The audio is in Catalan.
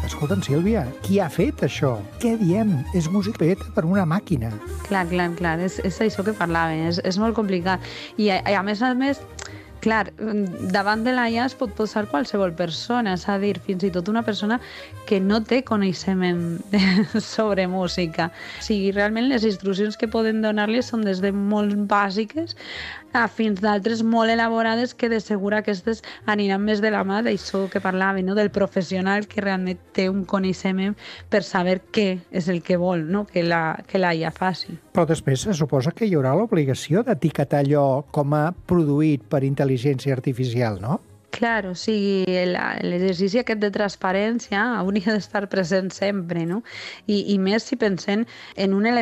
Escolta'm, Sílvia, qui ha fet això? Què diem? És música feta per una màquina. Clar, és això que parlaven, és molt complicat. I a més, clar, davant de la IA es pot posar qualsevol persona, és a dir, fins i tot una persona que no té coneixement sobre música. O sigui, realment les instruccions que poden donar-li són des de molt bàsiques fins d'altres molt elaborades que de segur aquestes aniran més de la mà d'això que parlava, no? Del professional que realment té un coneixement per saber què és el que vol, no? que la IA faci. Però després se suposa que hi haurà l'obligació d'etiquetar allò com a produït per intel·ligència artificial, no? Clar, o sigui, l'exercici aquest de transparència hauria d'estar present sempre, no? I més si pensem en un element